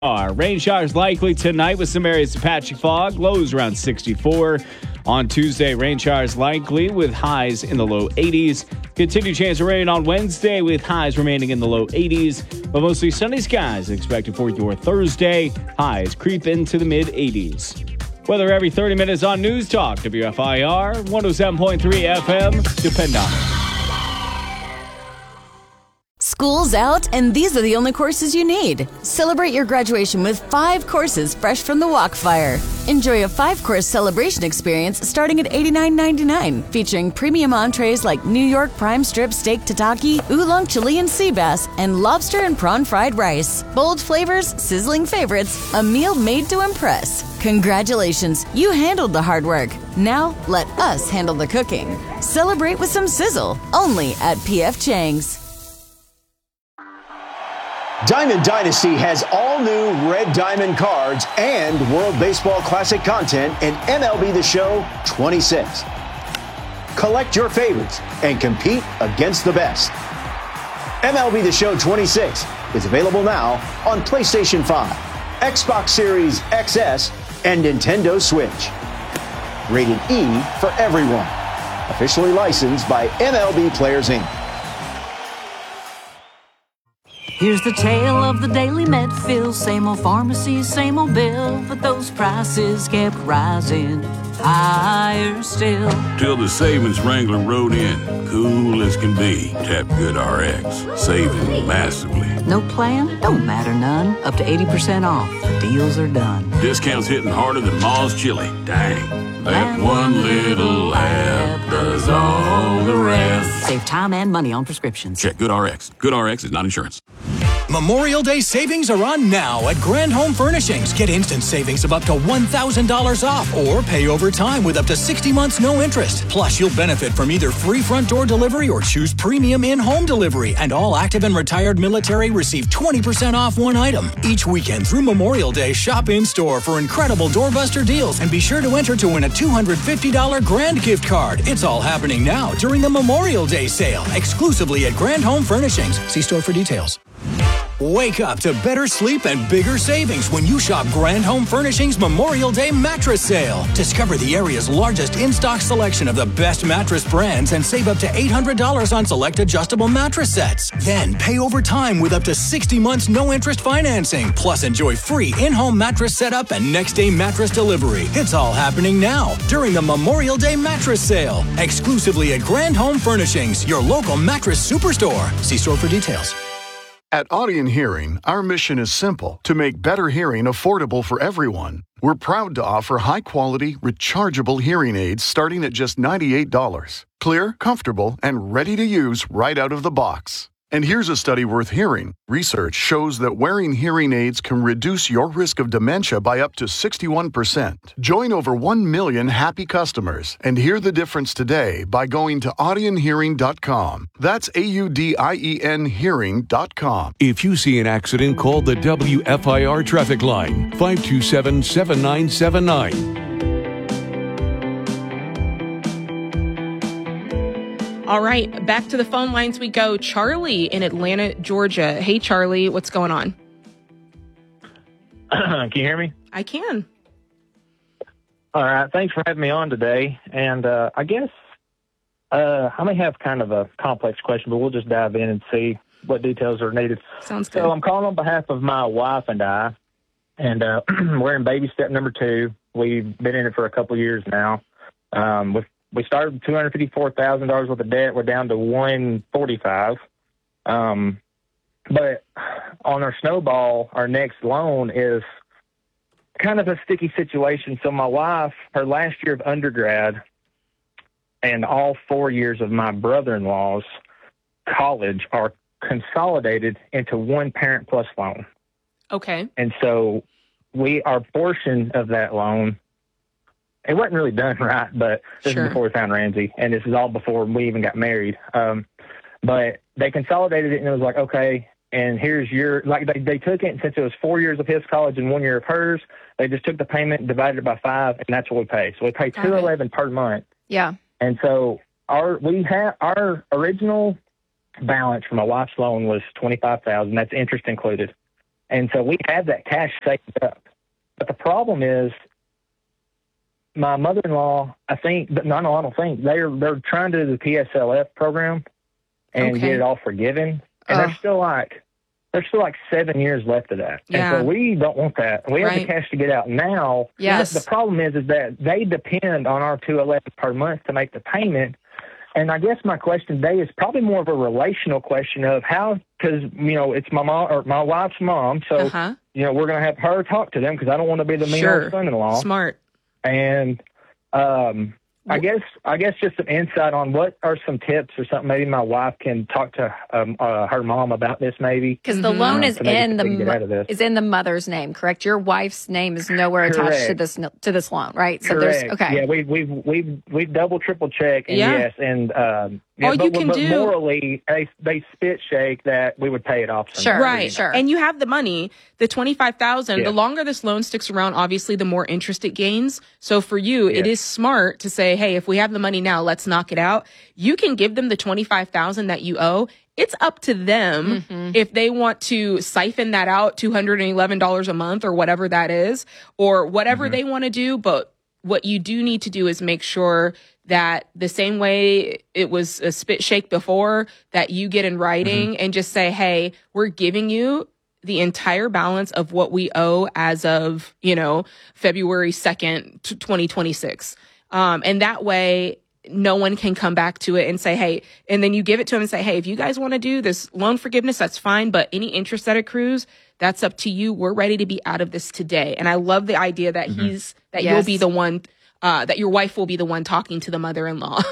Rain showers likely tonight with some areas of patchy fog. Lows around 64. On Tuesday, rain showers likely with highs in the low 80s. Continued chance of rain on Wednesday with highs remaining in the low 80s. But mostly sunny skies expected for your Thursday. Highs creep into the mid 80s. Weather every 30 minutes on News Talk. WFIR 107.3 FM. Depend on it. School's out, and these are the only courses you need. Celebrate your graduation with 5 courses fresh from the Walkfire. Enjoy a 5-course celebration experience starting at $89.99, featuring premium entrees like New York prime strip steak tataki, oolong Chilean sea bass, and lobster and prawn fried rice. Bold flavors, sizzling favorites, a meal made to impress. Congratulations, you handled the hard work. Now, let us handle the cooking. Celebrate with some sizzle, only at P.F. Chang's. Diamond Dynasty has all new Red Diamond cards and World Baseball Classic content in MLB The Show 26. Collect your favorites and compete against the best. MLB The Show 26 is available now on PlayStation 5, Xbox Series XS, and Nintendo Switch. Rated E for everyone. Officially licensed by MLB Players Inc. Here's the tale of the daily Medfill. Same old pharmacy, same old bill, but those prices kept rising higher still. Till the savings wrangler rode in, cool as can be. Tap GoodRx, saving massively. No plan? Don't matter none. Up to 80% off. The deals are done. Discounts hitting harder than Ma's chili. Dang. That one little app does all the rest. Save time and money on prescriptions. Check GoodRx. GoodRx is not insurance. Memorial Day savings are on now at Grand Home Furnishings. Get instant savings of up to $1,000 off or pay over time with up to 60 months no interest. Plus, you'll benefit from either free front door delivery or choose premium in-home delivery. And all active and retired military receive 20% off one item. Each weekend through Memorial Day, shop in-store for incredible doorbuster deals and be sure to enter to win a $250 grand gift card. It's all happening now during the Memorial Day sale, exclusively at Grand Home Furnishings. See store for details. Wake up to better sleep and bigger savings when you shop Grand Home Furnishings Memorial Day Mattress Sale. Discover the area's largest in-stock selection of the best mattress brands and save up to $800 on select adjustable mattress sets. Then pay over time with up to 60 months no-interest financing. Plus enjoy free in-home mattress setup and next-day mattress delivery. It's all happening now during the Memorial Day Mattress Sale. Exclusively at Grand Home Furnishings, your local mattress superstore. See store for details. At Audion Hearing, our mission is simple: to make better hearing affordable for everyone. We're proud to offer high-quality, rechargeable hearing aids starting at just $98. Clear, comfortable, and ready to use right out of the box. And here's a study worth hearing. Research shows that wearing hearing aids can reduce your risk of dementia by up to 61%. Join over 1 million happy customers and hear the difference today by going to audionhearing.com. That's AUDIEN hearing.com. If you see an accident, call the WFIR traffic line, 527-7979. All right, back to the phone lines we go. Charlie in Atlanta, Georgia. Hey, Charlie, what's going on? Can you hear me? I can. All right, thanks for having me on today. And I guess I may have kind of a complex question, but we'll just dive in and see what details are needed. Sounds good. So I'm calling on behalf of my wife and I, and we're in baby step number 2. We've been in it for a couple of years now. We started with $254,000 worth of debt. We're down to $145,000. But on our snowball, our next loan is kind of a sticky situation. So my wife, her last year of undergrad and all 4 years of my brother-in-law's college are consolidated into one parent plus loan. Okay. And so our portion of that loan, it wasn't really done right, but this is before we found Ramsey, and this is all before we even got married. But they consolidated it, and it was like, okay, and here's your, like they took it, and since it was 4 years of his college and 1 year of hers, they just took the payment, divided it by 5, and that's what we pay. So we pay $211 per month. Yeah. And so our original balance for my wife's loan was $25,000. That's interest included. And so we have that cash saved up. But the problem is my mother-in-law, I don't think, they're trying to do the PSLF program and get it all forgiven. And there's still like 7 years left of that. Yeah. And so we don't want that. We have the cash to get out now. Yes. The problem is that they depend on our $211 per month to make the payment. And I guess my question today is probably more of a relational question of how, because, it's my mom or my wife's mom. So, we're going to have her talk to them because I don't want to be the mean old son-in-law. Smart. And I guess just some insight on what are some tips or something. Maybe my wife can talk to her mom about this, maybe because the loan is in the mother's name, correct? Your wife's name is nowhere attached to this loan, right? So correct. Yeah, we've double triple checked, and yes, and but morally they spit shake that we would pay it off. Sure. And you have the money, the $25,000. Yeah. The longer this loan sticks around, obviously, the more interest it gains. So for you, it is smart to say, hey, if we have the money now, let's knock it out. You can give them the $25,000 that you owe. It's up to them if they want to siphon that out, $211 a month or whatever that is, or whatever they want to do. But what you do need to do is make sure that the same way it was a spit shake before, that you get in writing and just say, hey, we're giving you the entire balance of what we owe as of, February 2nd, 2026. And that way, no one can come back to it and say, hey, and then you give it to them and say, hey, if you guys want to do this loan forgiveness, that's fine. But any interest that accrues, that's up to you. We're ready to be out of this today. And I love the idea that you'll be the one, that your wife will be the one talking to the mother-in-law.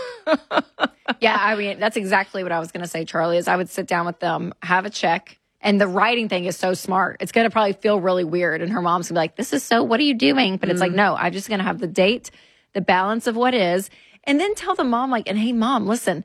Yeah, I mean, that's exactly what I was going to say, Charlie, is I would sit down with them, have a check. And the writing thing is so smart. It's going to probably feel really weird. And her mom's going to be like, what are you doing? But it's like, no, I'm just going to have the date, the balance of what is. And then tell the mom, hey, mom, listen,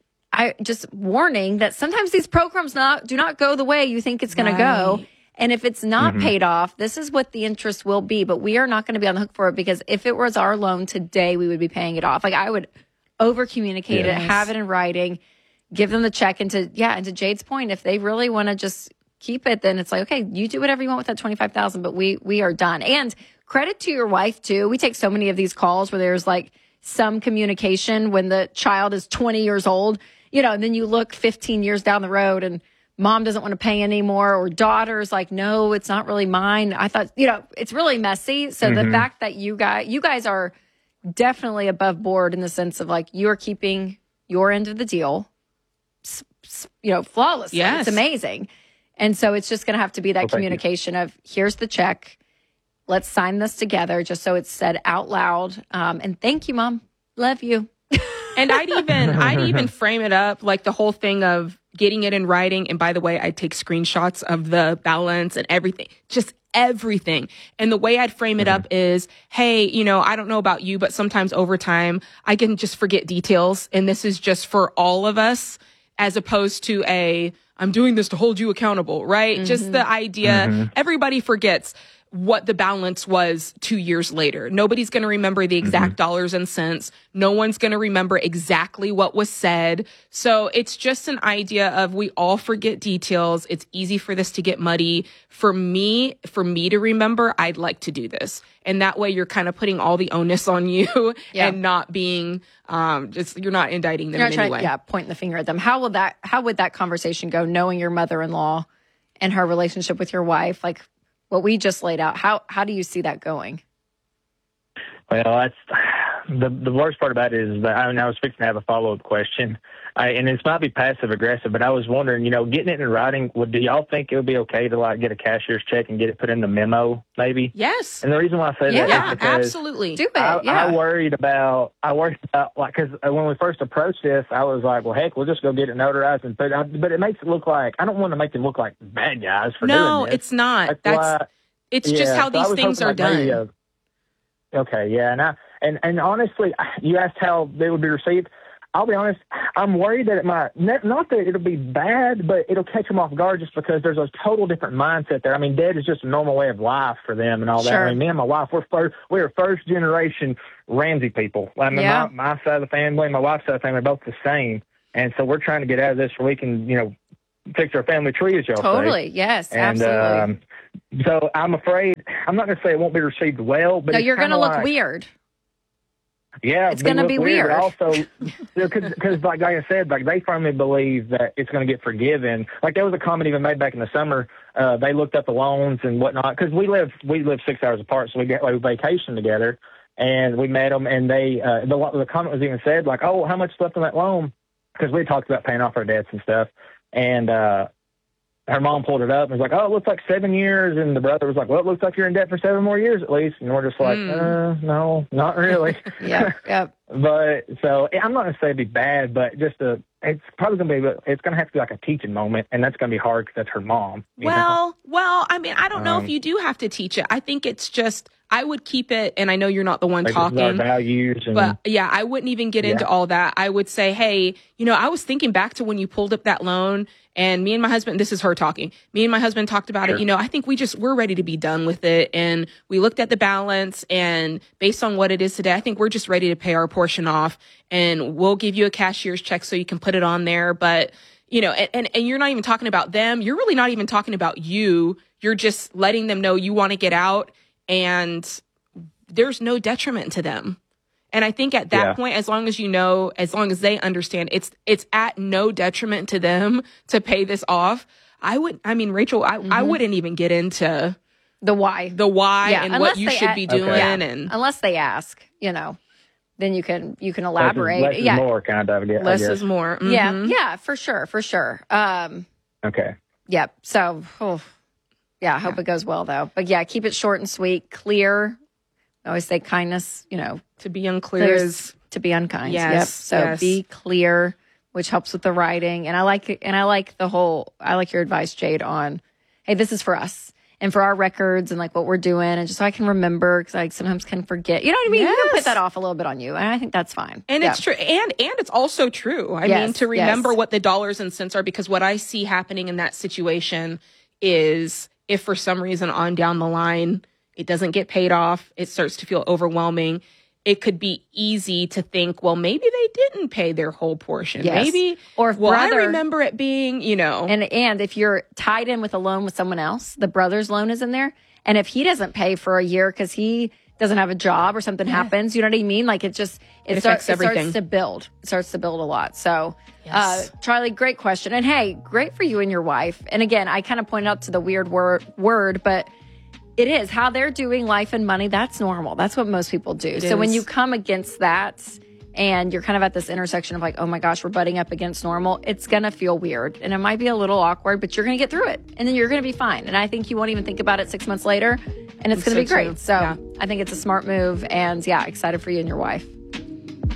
I just warning that sometimes these programs do not go the way you think it's going to go. And if it's not paid off, this is what the interest will be. But we are not going to be on the hook for it, because if it was our loan today, we would be paying it off. I would over-communicate it, have it in writing, give them the check. And to Jade's point, if they really want to just keep it, then it's like, okay, you do whatever you want with that $25,000, but we are done. And credit to your wife, too. We take so many of these calls where there's some communication when the child is 20 years old, and then you look 15 years down the road and mom doesn't want to pay anymore, or daughter's like, no, it's not really mine. I thought, it's really messy. So the fact that you guys are definitely above board in the sense of you're keeping your end of the deal, flawlessly. Yes. It's amazing. And so it's just going to have to be that communication of, here's the check. Let's sign this together, just so it's said out loud. And thank you, Mom. Love you. And I'd even frame it up like the whole thing of getting it in writing. And by the way, I'd take screenshots of the balance and everything, just everything. And the way I'd frame it up is, hey, I don't know about you, but sometimes over time, I can just forget details. And this is just for all of us, as opposed to I'm doing this to hold you accountable, right? Just the idea, everybody forgets what the balance was 2 years later. Nobody's going to remember the exact dollars and cents. No one's going to remember exactly what was said. So it's just an idea of, we all forget details. It's easy for this to get muddy. For me to remember, I'd like to do this. And that way you're kind of putting all the onus on you and not being, you're not indicting them in any way. Pointing the finger at them. How would that conversation go, knowing your mother-in-law and her relationship with your wife? What we just laid out, how do you see that going? Well, that's the worst part about it is that I was fixing to have a follow-up question. And this might be passive-aggressive, but I was wondering, getting it in writing, do y'all think it would be okay to get a cashier's check and get it put in the memo, maybe? Yes. And the reason why I say that is because absolutely. Do it. I worried about, because when we first approached this, I was like, well, heck, we'll just go get it notarized and put it. But it makes it look like, I don't want to make them look like bad guys for doing this. No, it's not. It's just how these things are done. Okay, yeah. And honestly, you asked how they would be received. I'll be honest, I'm worried that it might, not that it'll be bad, but it'll catch them off guard just because there's a total different mindset there. I mean, debt is just a normal way of life for them and all that. I mean, me and my wife, we're first generation Ramsey people. I mean, my side of the family and my wife's side of the family are both the same. And so we're trying to get out of this where we can, fix our family tree, as y'all say. Totally, yes, absolutely. So I'm afraid, I'm not going to say it won't be received well, but no, you're going to look weird. Yeah, it's going to be weird. Also, because like I said, like they firmly believe that it's going to get forgiven. Like there was a comment even made back in the summer. They looked up the loans and whatnot because we live 6 hours apart, so we vacation together, and we met them. And they the comment was even said like, "Oh, how much left on that loan?" Because we talked about paying off our debts and stuff, and her mom pulled it up and was like, "Oh, it looks like 7 years," and the brother was like, "Well, it looks like you're in debt for 7 more years at least." And we're just like, "No, not really." Yeah. But so I'm not going to say it'd be bad, but it's probably going to be, it's going to have to be like a teaching moment, and that's going to be hard because that's her mom. Well, I mean, I don't know if you do have to teach it. I think it's just, I would keep it, and I know you're not the one talking. Our values but yeah, I wouldn't even get into all that. I would say, hey, I was thinking back to when you pulled up that loan, and me and my husband, this is her talking, me and my husband talked about it. I think we're ready to be done with it. And we looked at the balance, and based on what it is today, I think we're just ready to pay our portion off, and we'll give you a cashier's check so you can put it on there. But, and you're not even talking about them. You're really not even talking about you. You're just letting them know you want to get out, and there's no detriment to them. And I think at that point, as long as they understand, it's at no detriment to them to pay this off. Rachel, I wouldn't even get into the why and what you should be doing. And unless they ask, then you can elaborate. Less is more, kind of. Less is more. Mm-hmm. Yeah, for sure. Okay. Yep. So, I hope it goes well though. But yeah, keep it short and sweet, clear. I always say kindness, to be unclear is to be unkind. Yes. Yep. So be clear, which helps with the writing. And I like your advice, Jade, on, hey, this is for us and for our records and like what we're doing, and just so I can remember, because I sometimes can forget. You know what I mean? Yes. You can put that off a little bit on you, and I think that's fine. And it's true, and it's also true. I mean, to remember what the dollars and cents are, because what I see happening in that situation is, if for some reason on down the line it doesn't get paid off, it starts to feel overwhelming. It could be easy to think, well, maybe they didn't pay their whole portion. Yes. Maybe, or if I remember it being, And if you're tied in with a loan with someone else, the brother's loan is in there. And if he doesn't pay for a year because he doesn't have a job or something happens, you know what I mean? Like it starts to build. It starts to build a lot. So, Charlie, great question. And hey, great for you and your wife. And again, I kind of pointed out to the weird word, but it is how they're doing life and money. That's normal. That's what most people do. So when you come against that and you're kind of at this intersection of like, oh my gosh, we're butting up against normal, it's going to feel weird and it might be a little awkward, but you're going to get through it and then you're going to be fine. And I think you won't even think about it 6 months later, and it's going to be great. So I think it's a smart move, and excited for you and your wife.